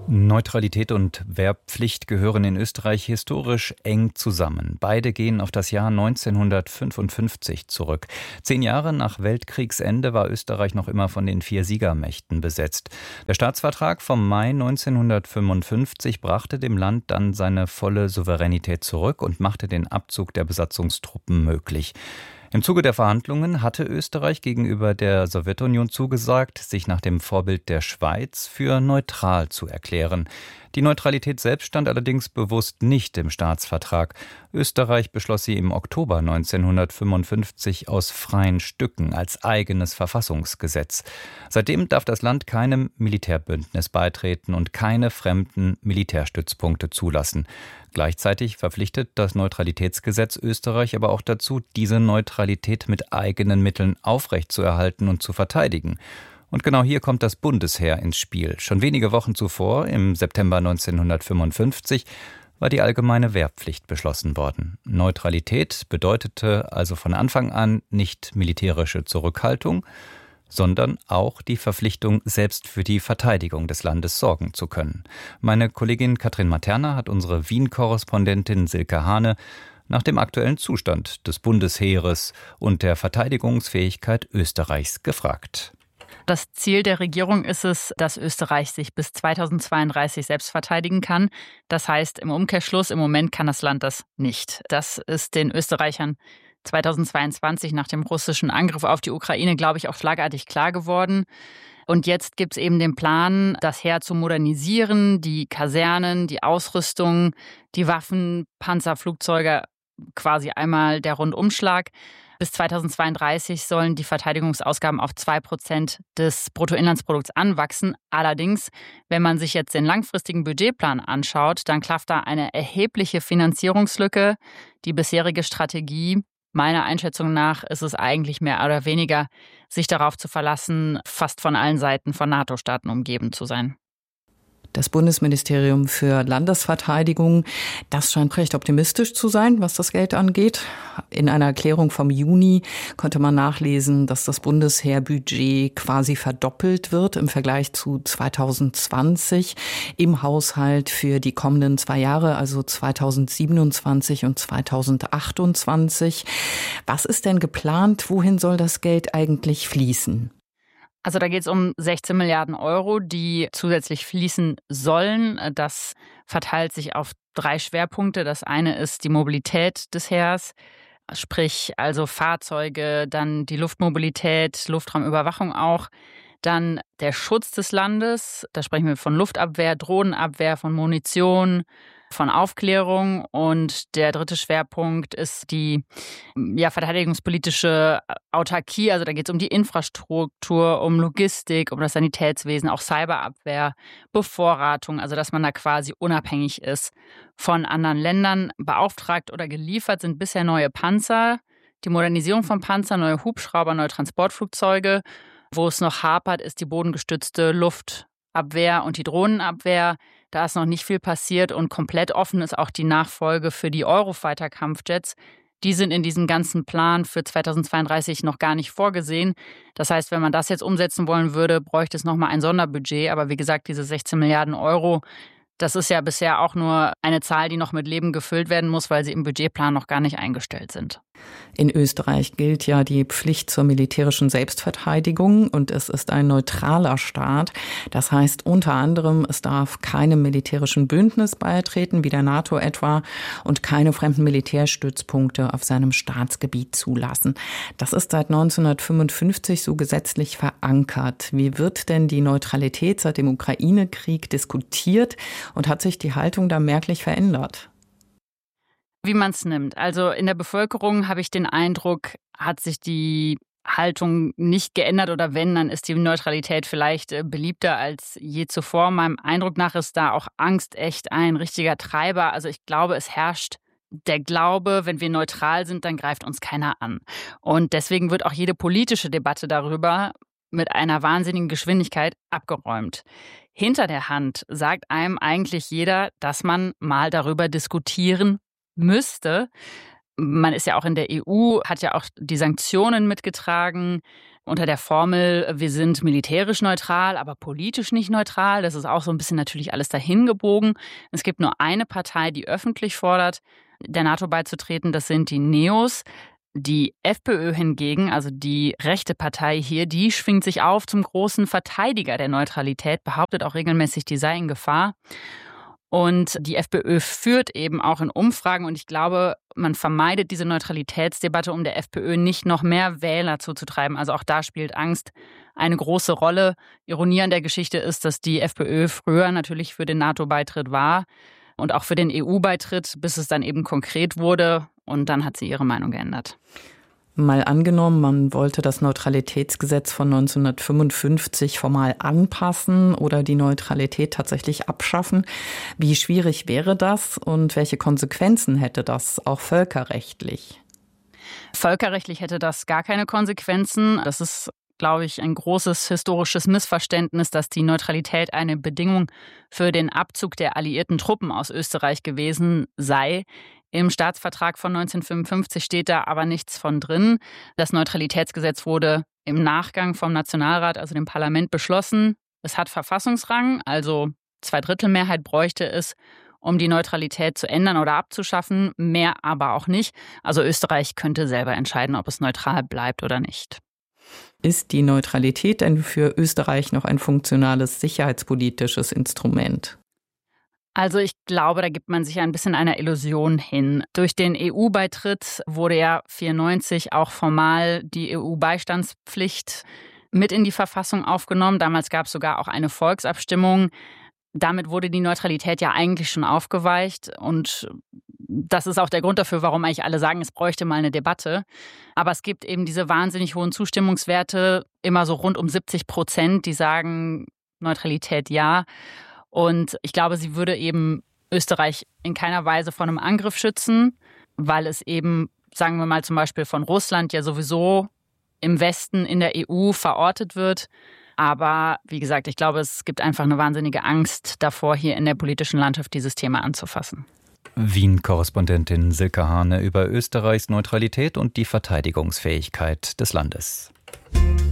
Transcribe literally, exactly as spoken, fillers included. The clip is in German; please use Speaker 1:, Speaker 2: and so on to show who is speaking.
Speaker 1: Neutralität und Wehrpflicht gehören in Österreich historisch eng zusammen. Beide gehen auf das Jahr neunzehnhundertfünfundfünfzig zurück. Zehn Jahre nach Weltkriegsende war Österreich noch immer von den vier Siegermächten besetzt. Der Staatsvertrag vom Mai neunzehnhundertfünfundfünfzig brachte dem Land dann seine volle Souveränität zurück und machte den Abzug der Besatzungstruppen möglich. Im Zuge der Verhandlungen hatte Österreich gegenüber der Sowjetunion zugesagt, sich nach dem Vorbild der Schweiz für neutral zu erklären. Die Neutralität selbst stand allerdings bewusst nicht im Staatsvertrag. Österreich beschloss sie im Oktober neunzehnhundertfünfundfünfzig aus freien Stücken als eigenes Verfassungsgesetz. Seitdem darf das Land keinem Militärbündnis beitreten und keine fremden Militärstützpunkte zulassen. Gleichzeitig verpflichtet das Neutralitätsgesetz Österreich aber auch dazu, diese Neutralität mit eigenen Mitteln aufrechtzuerhalten und zu verteidigen. Und genau hier kommt das Bundesheer ins Spiel. Schon wenige Wochen zuvor, im September neunzehnhundertfünfundfünfzig, war die allgemeine Wehrpflicht beschlossen worden. Neutralität bedeutete also von Anfang an nicht militärische Zurückhaltung, sondern auch die Verpflichtung, selbst für die Verteidigung des Landes sorgen zu können. Meine Kollegin Katrin Materna hat unsere Wien-Korrespondentin Silke Hane nach dem aktuellen Zustand des Bundesheeres und der Verteidigungsfähigkeit Österreichs gefragt.
Speaker 2: Das Ziel der Regierung ist es, dass Österreich sich bis zweitausendzweiunddreißig selbst verteidigen kann. Das heißt, im Umkehrschluss, im Moment kann das Land das nicht. Das ist den Österreichern zweitausendzweiundzwanzig nach dem russischen Angriff auf die Ukraine, glaube ich, auch schlagartig klar geworden. Und jetzt gibt es eben den Plan, das Heer zu modernisieren, die Kasernen, die Ausrüstung, die Waffen, Panzer, Flugzeuge, quasi einmal der Rundumschlag. Bis zweitausendzweiunddreißig sollen die Verteidigungsausgaben auf zwei Prozent des Bruttoinlandsprodukts anwachsen. Allerdings, wenn man sich jetzt den langfristigen Budgetplan anschaut, dann klafft da eine erhebliche Finanzierungslücke. Die bisherige Strategie, meiner Einschätzung nach, ist es eigentlich mehr oder weniger, sich darauf zu verlassen, fast von allen Seiten von NATO-Staaten umgeben zu sein.
Speaker 3: Das Bundesministerium für Landesverteidigung, das scheint recht optimistisch zu sein, was das Geld angeht. In einer Erklärung vom Juni konnte man nachlesen, dass das Bundesheerbudget quasi verdoppelt wird im Vergleich zu zweitausendzwanzig im Haushalt für die kommenden zwei Jahre, also zweitausendsiebenundzwanzig und zweitausendachtundzwanzig. Was ist denn geplant? Wohin soll das Geld eigentlich fließen?
Speaker 2: Also da geht es um sechzehn Milliarden Euro, die zusätzlich fließen sollen. Das verteilt sich auf drei Schwerpunkte. Das eine ist die Mobilität des Heers, sprich also Fahrzeuge, dann die Luftmobilität, Luftraumüberwachung auch. Dann der Schutz des Landes, da sprechen wir von Luftabwehr, Drohnenabwehr, von Munition, von Aufklärung. Und der dritte Schwerpunkt ist die ja, verteidigungspolitische Autarkie. Also da geht es um die Infrastruktur, um Logistik, um das Sanitätswesen, auch Cyberabwehr, Bevorratung. Also dass man da quasi unabhängig ist von anderen Ländern. Beauftragt oder geliefert sind bisher neue Panzer, die Modernisierung von Panzern, neue Hubschrauber, neue Transportflugzeuge. Wo es noch hapert, ist die bodengestützte Luftabwehr und die Drohnenabwehr. Da ist noch nicht viel passiert und komplett offen ist auch die Nachfolge für die Eurofighter-Kampfjets. Die sind in diesem ganzen Plan für zweitausendzweiunddreißig noch gar nicht vorgesehen. Das heißt, wenn man das jetzt umsetzen wollen würde, bräuchte es nochmal ein Sonderbudget. Aber wie gesagt, diese sechzehn Milliarden Euro, das ist ja bisher auch nur eine Zahl, die noch mit Leben gefüllt werden muss, weil sie im Budgetplan noch gar nicht eingestellt sind.
Speaker 3: In Österreich gilt ja die Pflicht zur militärischen Selbstverteidigung und es ist ein neutraler Staat. Das heißt unter anderem, es darf keinem militärischen Bündnis beitreten, wie der NATO etwa, und keine fremden Militärstützpunkte auf seinem Staatsgebiet zulassen. Das ist seit neunzehnhundertfünfundfünfzig so gesetzlich verankert. Wie wird denn die Neutralität seit dem Ukraine-Krieg diskutiert und hat sich die Haltung da merklich verändert?
Speaker 2: Wie man es nimmt. Also in der Bevölkerung habe ich den Eindruck, hat sich die Haltung nicht geändert oder wenn, dann ist die Neutralität vielleicht beliebter als je zuvor. Meinem Eindruck nach ist da auch Angst echt ein richtiger Treiber. Also ich glaube, es herrscht der Glaube, wenn wir neutral sind, dann greift uns keiner an. Und deswegen wird auch jede politische Debatte darüber mit einer wahnsinnigen Geschwindigkeit abgeräumt. Hinter der Hand sagt einem eigentlich jeder, dass man mal darüber diskutieren müsste. Man ist ja auch in der E U, hat ja auch die Sanktionen mitgetragen unter der Formel, wir sind militärisch neutral, aber politisch nicht neutral. Das ist auch so ein bisschen natürlich alles dahingebogen. Es gibt nur eine Partei, die öffentlich fordert, der NATO beizutreten. Das sind die Neos. Die FPÖ hingegen, also die rechte Partei hier, die schwingt sich auf zum großen Verteidiger der Neutralität, behauptet auch regelmäßig, die sei in Gefahr. Und die FPÖ führt eben auch in Umfragen. Und ich glaube, man vermeidet diese Neutralitätsdebatte, um der FPÖ nicht noch mehr Wähler zuzutreiben. Also auch da spielt Angst eine große Rolle. Ironie an der Geschichte ist, dass die FPÖ früher natürlich für den NATO-Beitritt war und auch für den E U-Beitritt, bis es dann eben konkret wurde. Und dann hat sie ihre Meinung geändert.
Speaker 3: Mal angenommen, man wollte das Neutralitätsgesetz von neunzehnhundertfünfundfünfzig formal anpassen oder die Neutralität tatsächlich abschaffen. Wie schwierig wäre das und welche Konsequenzen hätte das auch völkerrechtlich?
Speaker 2: Völkerrechtlich hätte das gar keine Konsequenzen. Das ist, glaube ich, ein großes historisches Missverständnis, dass die Neutralität eine Bedingung für den Abzug der alliierten Truppen aus Österreich gewesen sei. Im Staatsvertrag von neunzehnhundertfünfundfünfzig steht da aber nichts von drin. Das Neutralitätsgesetz wurde im Nachgang vom Nationalrat, also dem Parlament, beschlossen. Es hat Verfassungsrang, also Zweidrittelmehrheit bräuchte es, um die Neutralität zu ändern oder abzuschaffen, mehr aber auch nicht. Also Österreich könnte selber entscheiden, ob es neutral bleibt oder nicht.
Speaker 3: Ist die Neutralität denn für Österreich noch ein funktionales sicherheitspolitisches Instrument?
Speaker 2: Also ich glaube, da gibt man sich ein bisschen einer Illusion hin. Durch den E U-Beitritt wurde ja vierundneunzig auch formal die E U-Beistandspflicht mit in die Verfassung aufgenommen. Damals gab es sogar auch eine Volksabstimmung. Damit wurde die Neutralität ja eigentlich schon aufgeweicht. Und das ist auch der Grund dafür, warum eigentlich alle sagen, es bräuchte mal eine Debatte. Aber es gibt eben diese wahnsinnig hohen Zustimmungswerte, immer so rund um siebzig Prozent, die sagen Neutralität ja. Und ich glaube, sie würde eben Österreich in keiner Weise vor einem Angriff schützen, weil es eben, sagen wir mal zum Beispiel von Russland ja sowieso im Westen in der E U verortet wird. Aber wie gesagt, ich glaube, es gibt einfach eine wahnsinnige Angst davor, hier in der politischen Landschaft dieses Thema anzufassen.
Speaker 1: Wien-Korrespondentin Silke Hane über Österreichs Neutralität und die Verteidigungsfähigkeit des Landes.